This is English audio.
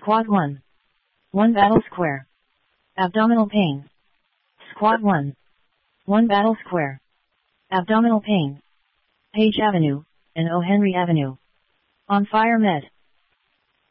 Squad 1. 1 Battle Square. Abdominal pain. Squad 1. 1 Battle Square. Abdominal pain. Page Avenue, and O. Henry Avenue. On Fire Med.